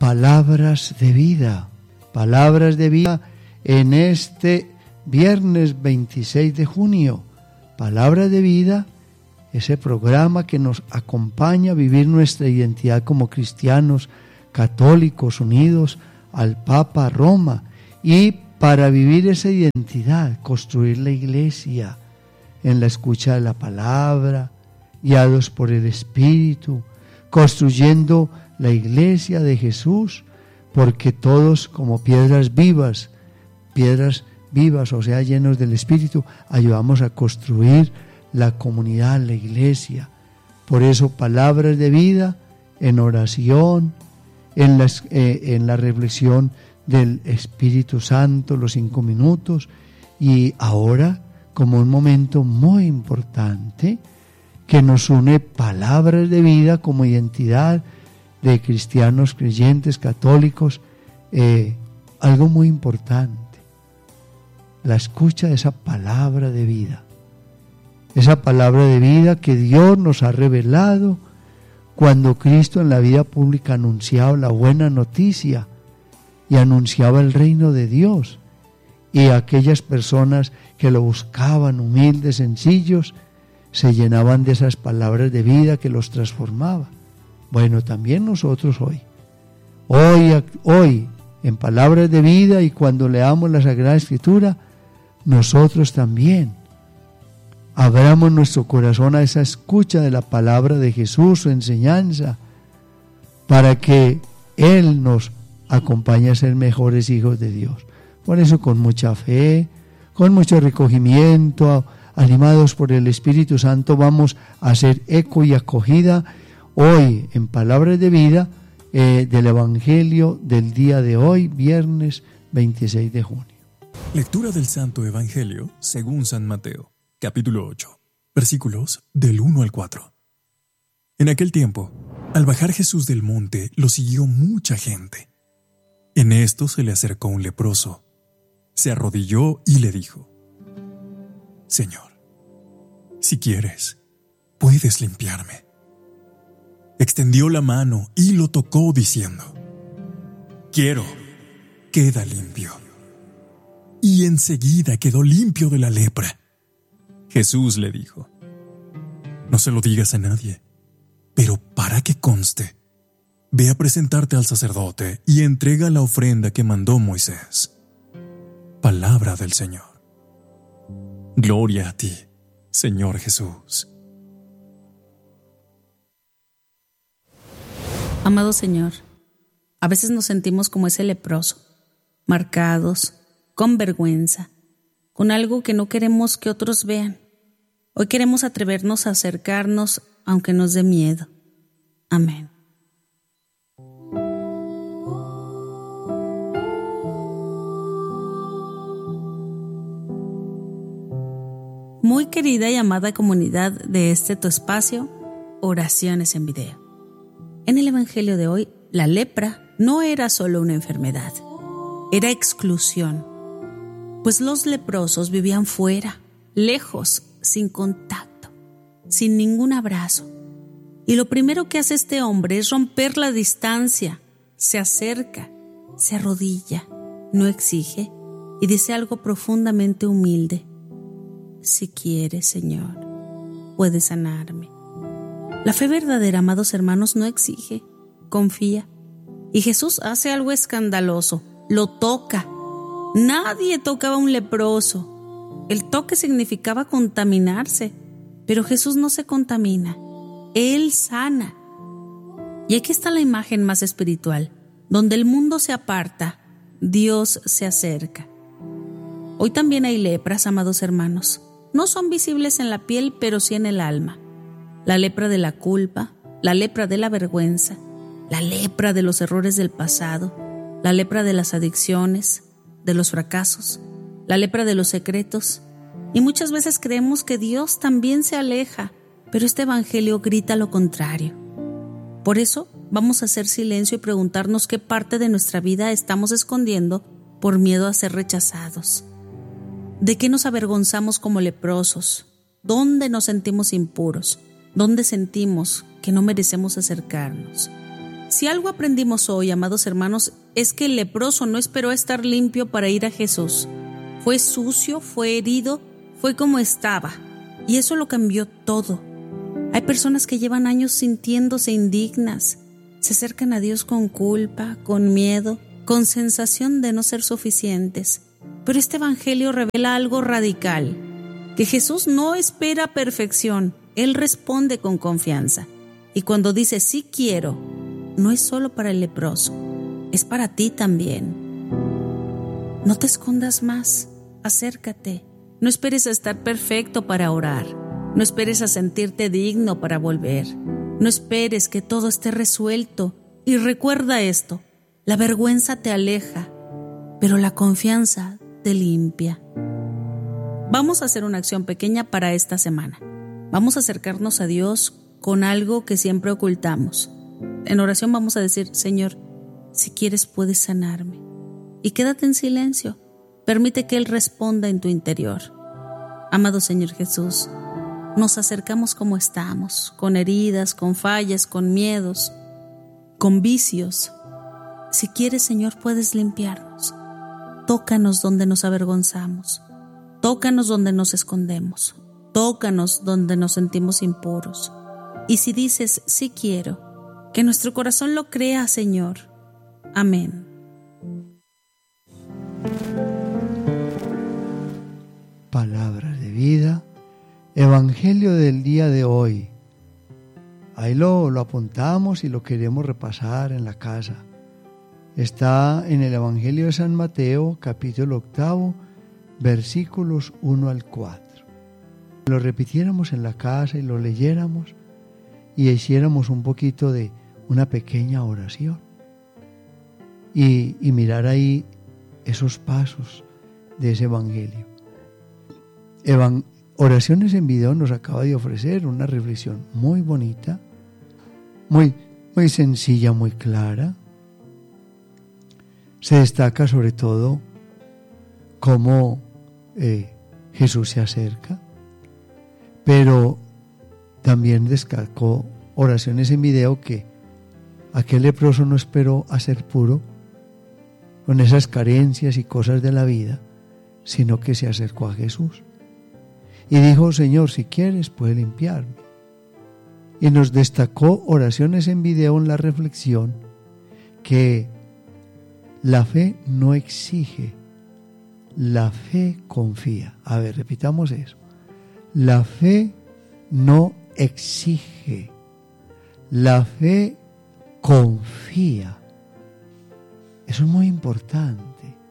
palabras de vida en este viernes 26 de junio. Palabras de vida, ese programa que nos acompaña a vivir nuestra identidad como cristianos católicos unidos al Papa Roma, y para vivir esa identidad, construir la iglesia en la escucha de la palabra, guiados por el Espíritu, construyendo la iglesia de Jesús, porque todos como piedras vivas, o sea, llenos del Espíritu, ayudamos a construir la comunidad, la iglesia. Por eso, palabras de vida en oración, en la reflexión del Espíritu Santo, los 5 minutos, y ahora, como un momento muy importante, que nos une palabras de vida como identidad de cristianos, creyentes, católicos, algo muy importante, la escucha de esa palabra de vida. Esa palabra de vida que Dios nos ha revelado cuando Cristo en la vida pública anunciaba la buena noticia y anunciaba el reino de Dios, y aquellas personas que lo buscaban, humildes, sencillos, se llenaban de esas palabras de vida que los transformaba. Bueno, también nosotros hoy en palabras de vida, y cuando leamos la Sagrada Escritura, nosotros también abramos nuestro corazón a esa escucha de la palabra de Jesús, su enseñanza, para que Él nos acompañe a ser mejores hijos de Dios. Por eso, con mucha fe, con mucho recogimiento, animados por el Espíritu Santo, vamos a hacer eco y acogida hoy en palabras de vida del Evangelio del día de hoy, viernes 26 de junio. Lectura del Santo Evangelio según San Mateo, capítulo 8, versículos del 1 al 4. En aquel tiempo, al bajar Jesús del monte, lo siguió mucha gente. En esto se le acercó un leproso. Se arrodilló y le dijo: Señor, si quieres, puedes limpiarme. Extendió la mano y lo tocó diciendo: Quiero, queda limpio. Y enseguida quedó limpio de la lepra. Jesús le dijo: No se lo digas a nadie, pero para que conste, ve a presentarte al sacerdote y entrega la ofrenda que mandó Moisés. Palabra del Señor. Gloria a ti, Señor Jesús. Amado Señor, a veces nos sentimos como ese leproso, marcados, con vergüenza, con algo que no queremos que otros vean. Hoy queremos atrevernos a acercarnos, aunque nos dé miedo. Amén. Muy querida y amada comunidad de este tu espacio, Oraciones en Video. En el Evangelio de hoy, la lepra no era solo una enfermedad, era exclusión, pues los leprosos vivían fuera, lejos, sin contacto, sin ningún abrazo. Y lo primero que hace este hombre es romper la distancia, se acerca, se arrodilla, no exige y dice algo profundamente humilde: Si quieres, Señor, puedes sanarme. La fe verdadera, amados hermanos, no exige, confía. Y Jesús hace algo escandaloso, lo toca. Nadie tocaba a un leproso. El toque significaba contaminarse, pero Jesús no se contamina. Él sana. Y aquí está la imagen más espiritual. Donde el mundo se aparta, Dios se acerca. Hoy también hay lepras, amados hermanos. No son visibles en la piel, pero sí en el alma. La lepra de la culpa, la lepra de la vergüenza, la lepra de los errores del pasado, la lepra de las adicciones, de los fracasos, la lepra de los secretos. Y muchas veces creemos que Dios también se aleja, pero este evangelio grita lo contrario. Por eso vamos a hacer silencio y preguntarnos qué parte de nuestra vida estamos escondiendo por miedo a ser rechazados. ¿De qué nos avergonzamos como leprosos? ¿Dónde nos sentimos impuros? ¿Dónde sentimos que no merecemos acercarnos? Si algo aprendimos hoy, amados hermanos, es que el leproso no esperó estar limpio para ir a Jesús. Fue sucio, fue herido, fue como estaba, y eso lo cambió todo. Hay personas que llevan años sintiéndose indignas, se acercan a Dios con culpa, con miedo, con sensación de no ser suficientes. Pero este evangelio revela algo radical, que Jesús no espera perfección, Él responde con confianza. Y cuando dice sí quiero, no es solo para el leproso, es para ti también. No te escondas más, acércate. No esperes a estar perfecto para orar. No esperes a sentirte digno para volver. No esperes que todo esté resuelto. Y recuerda esto, la vergüenza te aleja, pero la confianza te limpia. Vamos a hacer una acción pequeña para esta semana. Vamos a acercarnos a Dios con algo que siempre ocultamos. En oración vamos a decir: Señor, si quieres puedes sanarme. Y quédate en silencio. Permite que Él responda en tu interior. Amado Señor Jesús, nos acercamos como estamos, con heridas, con fallas, con miedos, con vicios. Si quieres, Señor, puedes limpiarnos. Tócanos donde nos avergonzamos. Tócanos donde nos escondemos. Tócanos donde nos sentimos impuros. Y si dices sí quiero, que nuestro corazón lo crea, Señor. Amén. Palabras de vida, Evangelio del día de hoy. Ahí lo apuntamos y lo queremos repasar en la casa. Está en el Evangelio de San Mateo, capítulo 8, versículos 1 al 4. Lo repitiéramos en la casa y lo leyéramos y hiciéramos un poquito de una pequeña oración. Y mirar ahí esos pasos de ese Evangelio. Oraciones en Video nos acaba de ofrecer una reflexión muy bonita, muy sencilla, muy clara. Se destaca sobre todo cómo Jesús se acerca, pero también destacó oraciones en video que aquel leproso no esperó a ser puro con esas carencias y cosas de la vida, sino que se acercó a Jesús y dijo: Señor, si quieres puedes limpiarme. Y nos destacó oraciones en video en la reflexión que la fe no exige, la fe confía. A ver, repitamos eso. La fe no exige, la fe confía. Eso es muy importante.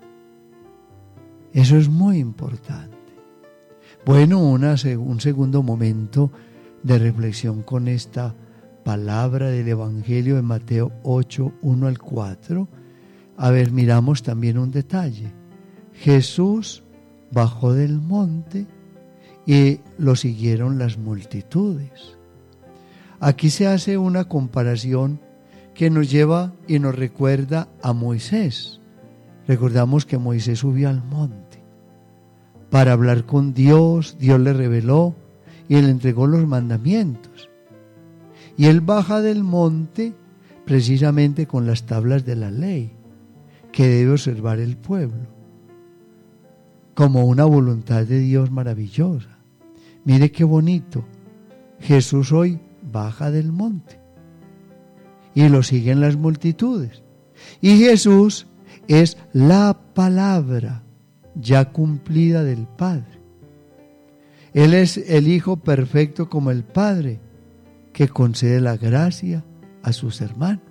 Eso es muy importante. Bueno, un segundo momento de reflexión con esta palabra del Evangelio de Mateo 8, 1 al 4. A ver, miramos también un detalle. Jesús bajó del monte y lo siguieron las multitudes. Aquí se hace una comparación que nos lleva y nos recuerda a Moisés. Recordamos que Moisés subió al monte para hablar con Dios. Dios le reveló y le entregó los mandamientos. Y él baja del monte precisamente con las tablas de la ley que debe observar el pueblo, como una voluntad de Dios maravillosa. Mire qué bonito. Jesús hoy baja del monte y lo siguen las multitudes. Y Jesús es la palabra ya cumplida del Padre. Él es el Hijo perfecto como el Padre, que concede la gracia a sus hermanos.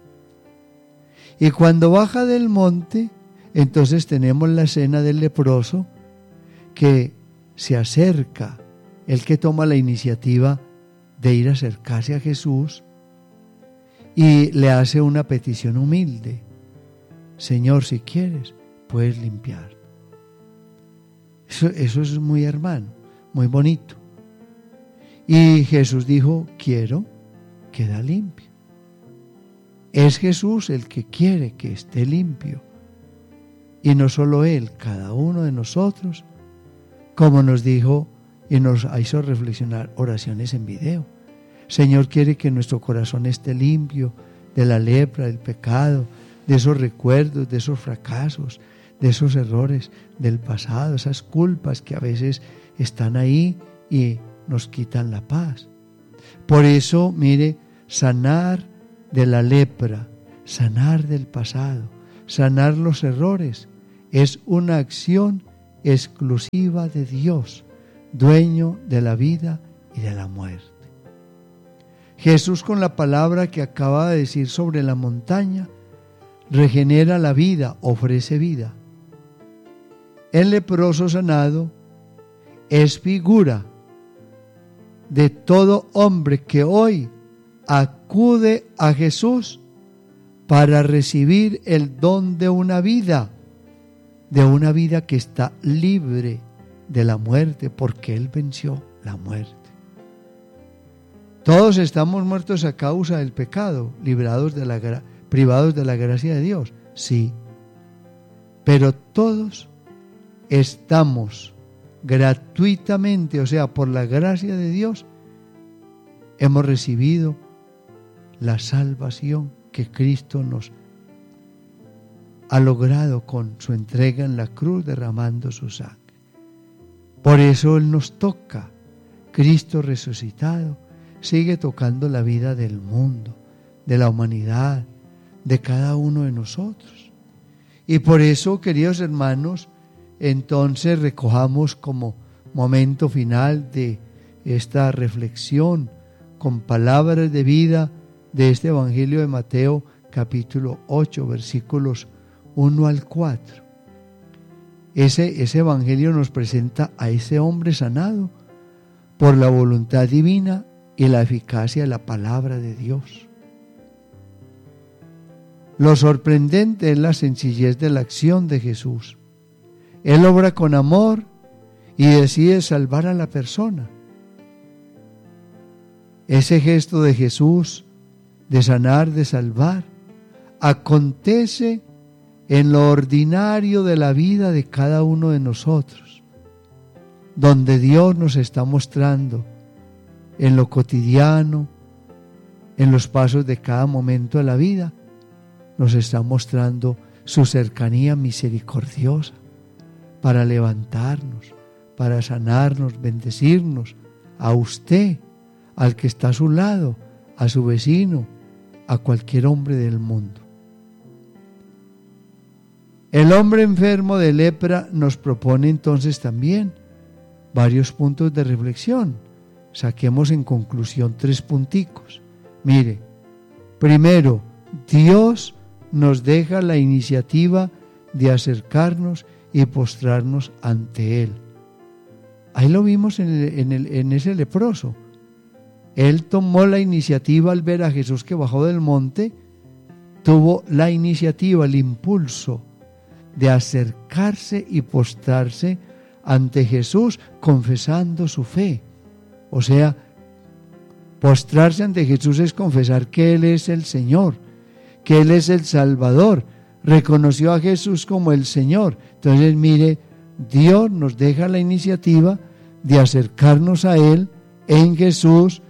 Y cuando baja del monte, entonces tenemos la escena del leproso que se acerca, el que toma la iniciativa de ir a acercarse a Jesús y le hace una petición humilde: Señor, si quieres, puedes limpiar. Eso es muy hermano, muy bonito. Y Jesús dijo: quiero, queda limpio. Es Jesús el que quiere que esté limpio. Y no solo Él, cada uno de nosotros, como nos dijo y nos hizo reflexionar oraciones en video. Señor quiere que nuestro corazón esté limpio, de la lepra, del pecado, de esos recuerdos, de esos fracasos, de esos errores del pasado, esas culpas que a veces están ahí y nos quitan la paz. Por eso, mire, sanar de la lepra, sanar del pasado, sanar los errores, es una acción exclusiva de Dios, dueño de la vida y de la muerte. Jesús, con la palabra que acaba de decir sobre la montaña, regenera la vida, ofrece vida. El leproso sanado es figura de todo hombre que hoy acude a Jesús para recibir el don de una vida que está libre de la muerte, porque Él venció la muerte. Todos estamos muertos a causa del pecado, privados de la gracia de Dios, sí. Pero todos estamos gratuitamente, o sea, por la gracia de Dios, hemos recibido la salvación que Cristo nos ha logrado con su entrega en la cruz, derramando su sangre. Por eso Él nos toca. Cristo resucitado sigue tocando la vida del mundo, de la humanidad, de cada uno de nosotros. Y por eso, queridos hermanos, entonces recojamos como momento final de esta reflexión con palabras de vida de este Evangelio de Mateo, capítulo 8, versículos 1 al 4. Ese Evangelio nos presenta a ese hombre sanado por la voluntad divina y la eficacia de la palabra de Dios. Lo sorprendente es la sencillez de la acción de Jesús. Él obra con amor y decide salvar a la persona. Ese gesto de Jesús de sanar, de salvar, acontece en lo ordinario de la vida de cada uno de nosotros, donde Dios nos está mostrando en lo cotidiano, en los pasos de cada momento de la vida, nos está mostrando su cercanía misericordiosa para levantarnos, para sanarnos, bendecirnos, a usted, al que está a su lado, a su vecino, a cualquier hombre del mundo. El hombre enfermo de lepra nos propone entonces también varios puntos de reflexión. Saquemos en conclusión 3 punticos. Mire, primero, Dios nos deja la iniciativa de acercarnos y postrarnos ante Él. Ahí lo vimos en ese leproso. Él tomó la iniciativa al ver a Jesús que bajó del monte, tuvo la iniciativa, el impulso de acercarse y postrarse ante Jesús confesando su fe. O sea, postrarse ante Jesús es confesar que Él es el Señor, que Él es el Salvador. Reconoció a Jesús como el Señor. Entonces, mire, Dios nos deja la iniciativa de acercarnos a Él en Jesús,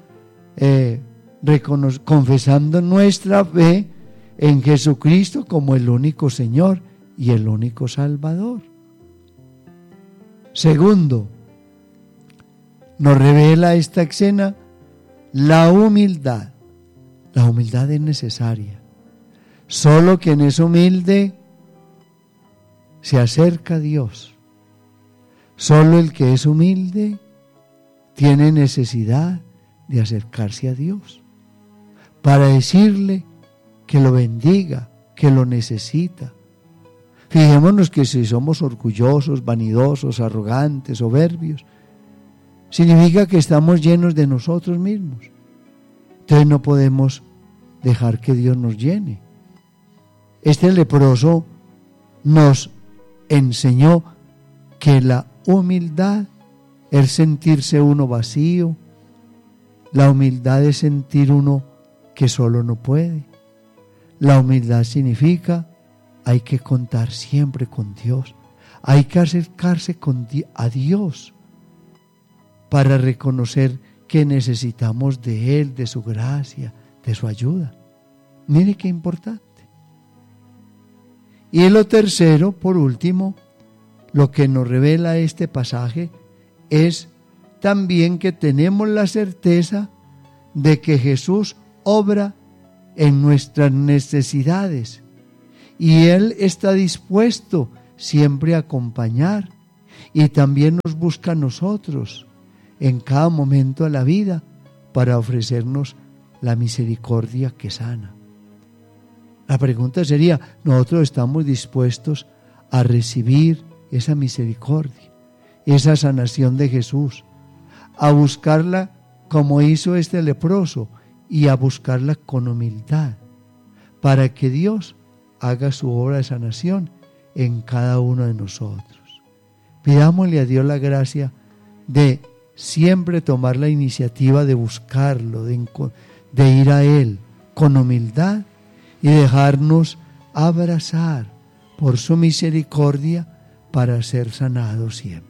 confesando nuestra fe en Jesucristo como el único Señor y el único Salvador. Segundo, nos revela esta escena la humildad. La humildad es necesaria. Solo quien es humilde se acerca a Dios. Solo el que es humilde tiene necesidad de acercarse a Dios para decirle que lo bendiga, que lo necesita. Fijémonos que si somos orgullosos, vanidosos, arrogantes, soberbios, significa que estamos llenos de nosotros mismos. Entonces no podemos dejar que Dios nos llene. Este leproso nos enseñó que la humildad es sentirse uno vacío. La humildad es sentir uno que solo no puede. La humildad significa hay que contar siempre con Dios. Hay que acercarse a Dios para reconocer que necesitamos de Él, de su gracia, de su ayuda. Mire qué importante. Y lo tercero, por último, lo que nos revela este pasaje es también que tenemos la certeza de que Jesús obra en nuestras necesidades y Él está dispuesto siempre a acompañar y también nos busca a nosotros en cada momento de la vida para ofrecernos la misericordia que sana. La pregunta sería, ¿nosotros estamos dispuestos a recibir esa misericordia, esa sanación de Jesús, a buscarla como hizo este leproso y a buscarla con humildad, para que Dios haga su obra de sanación en cada uno de nosotros? Pidámosle a Dios la gracia de siempre tomar la iniciativa de buscarlo, de ir a Él con humildad y dejarnos abrazar por su misericordia para ser sanados siempre.